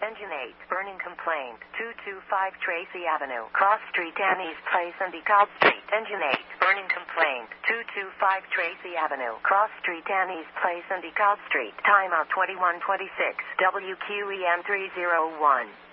Engine 8, burning complaint. 225 Tracy Avenue, Cross Street, Annie's Place and DeKalb Street. Engine 8, burning complaint. 225 Tracy Avenue, Cross Street, Annie's Place and DeKalb Street. Timeout 2126, WQEM 301.